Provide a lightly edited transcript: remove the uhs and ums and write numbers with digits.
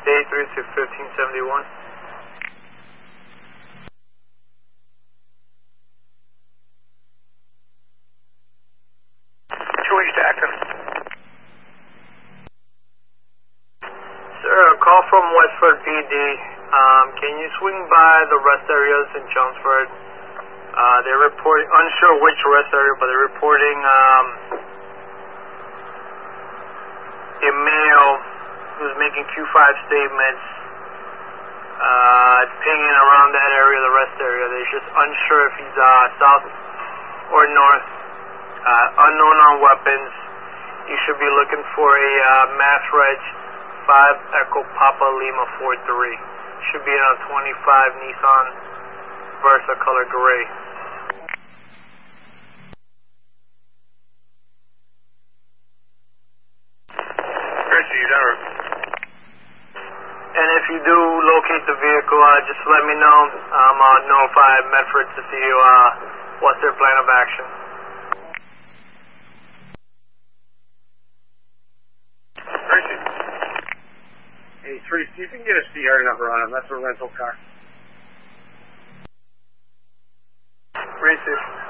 Day 3 to 1571. East active. Sir, a call from Westford PD. Can you swing by the rest areas in Chelmsford? They're reporting, unsure which rest area, but they're reporting a male who's making Q5 statements, pinging around that area, the rest area. They're just unsure if he's south or north. Unknown on weapons. You should be looking for a Mass Reg 5 Echo Papa Lima 43. Should be in a 25 Nissan Versa color gray. And if you do locate the vehicle, just let me know. I'll notify Medford to see what's their plan of action. Hey, Trace, see if you can get a CR number on him. That's a rental car. Racist.